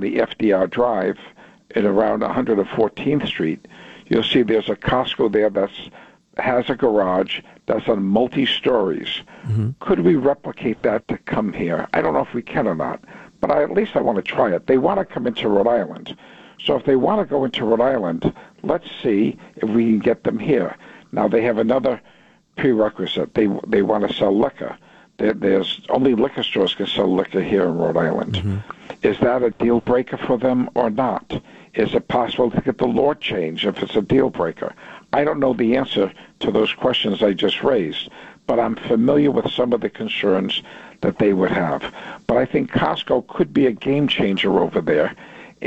the FDR Drive at around 114th Street, you'll see there's a Costco there has a garage that's on multi-stories. Mm-hmm. Could we replicate that to come here? I don't know if we can or not, but at least I want to try it. They want to come into Rhode Island. So if they want to go into Rhode Island, let's see if we can get them here. Now, they have another prerequisite. They want to sell liquor. There's only liquor stores can sell liquor here in Rhode Island. Mm-hmm. Is that a deal breaker for them or not? Is it possible to get the law changed if it's a deal breaker? I don't know the answer to those questions I just raised, but I'm familiar with some of the concerns that they would have. But I think Costco could be a game changer over there.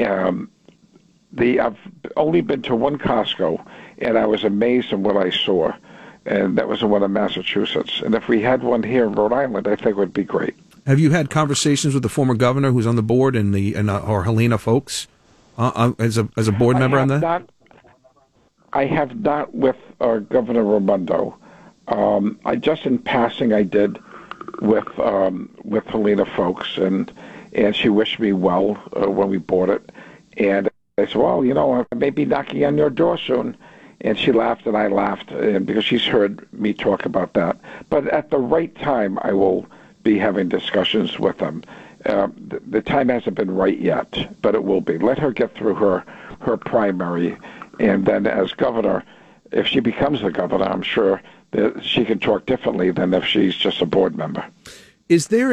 I've only been to one Costco, and I was amazed at what I saw, and that was the one in Massachusetts. And if we had one here in Rhode Island, I think it would be great. Have you had conversations with the former governor who's on the board or Helena Foulkes as a board member on that? I have not with Governor Raimondo. I just in passing I did with Helena Foulkes, and she wished me well when we bought it, and I said, well, I may be knocking on your door soon. And she laughed and I laughed because she's heard me talk about that. But at the right time, I will be having discussions with them. The time hasn't been right yet, but it will be. Let her get through her primary, and then as governor, if she becomes the governor, I'm sure that she can talk differently than if she's just a board member. Is there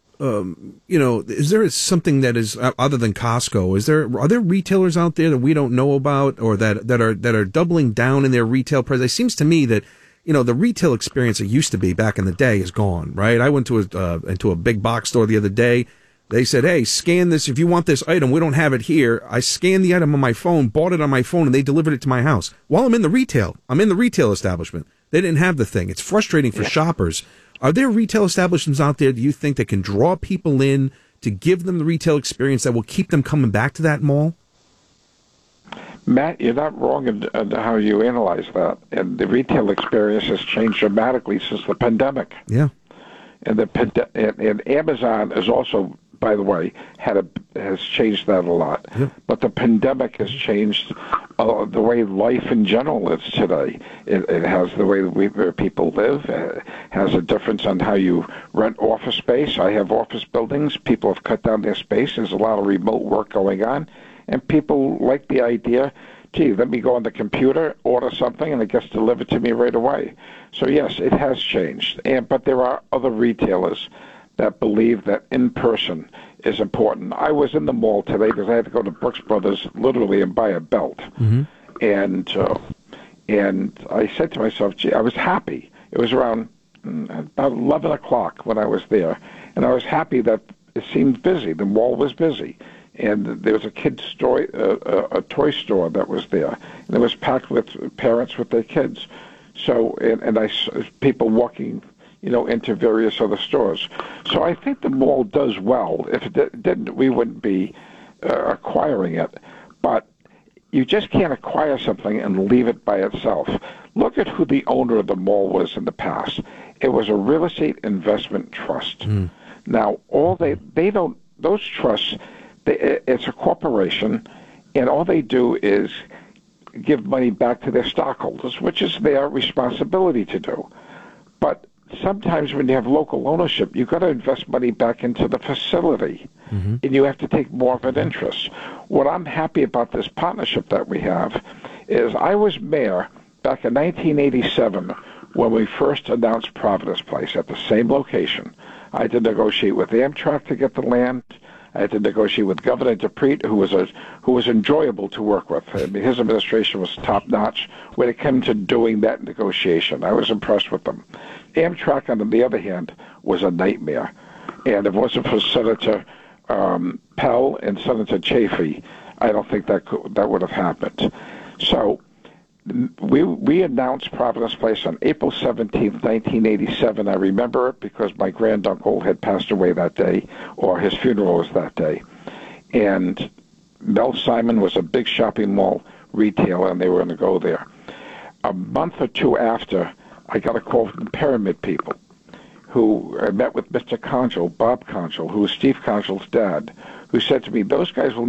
is there something that is other than Costco? Are there retailers out there that we don't know about, or that are doubling down in their retail presence? It seems to me that the retail experience it used to be back in the day is gone. Right? I went to into a big box store the other day. They said, "Hey, scan this if you want this item. We don't have it here." I scanned the item on my phone, bought it on my phone, and they delivered it to my house. While I'm in the retail establishment. They didn't have the thing. It's frustrating for shoppers. Are there retail establishments out there, do you think, that can draw people in to give them the retail experience that will keep them coming back to that mall? Matt, you're not wrong in how you analyze that. And the retail experience has changed dramatically since the pandemic. Yeah. And and Amazon is also, by the way, has changed that a lot. Yep. But the pandemic has changed the way life in general is today. It has the way where people live. It has a difference on how you rent office space. I have office buildings. People have cut down their space. There's a lot of remote work going on. And people like the idea, gee, let me go on the computer, order something, and it gets delivered to me right away. So, yes, it has changed. But there are other retailers that believe that in-person is important. I was in the mall today because I had to go to Brooks Brothers literally and buy a belt. Mm-hmm. And I said to myself, gee, I was happy. It was around about 11 o'clock when I was there. And I was happy that it seemed busy. The mall was busy. And there was a kid's store, a toy store that was there. And it was packed with parents with their kids. So, and people walking into various other stores. So I think the mall does well. If it didn't, we wouldn't be acquiring it. But you just can't acquire something and leave it by itself. Look at who the owner of the mall was in the past. It was a real estate investment trust. Mm. Now, those trusts, it's a corporation, and all they do is give money back to their stockholders, which is their responsibility to do. But sometimes when you have local ownership, you've got to invest money back into the facility, mm-hmm. and you have to take more of an interest. What I'm happy about this partnership that we have is I was mayor back in 1987 when we first announced Providence Place at the same location. I had to negotiate with Amtrak to get the land. I had to negotiate with Governor DePrete, who was enjoyable to work with. I mean, his administration was top-notch when it came to doing that negotiation. I was impressed with them. Amtrak, on the other hand, was a nightmare. And if it wasn't for Senator Pell and Senator Chafee, I don't think that would have happened. So we announced Providence Place on April 17th, 1987. I remember it because my granduncle had passed away that day, or his funeral was that day. And Mel Simon was a big shopping mall retailer, and they were going to go there. A month or two after, I got a call from the Pyramid people, who I met with Mr. Conchal, Bob Conchal, who was Steve Conchal's dad, who said to me, those guys will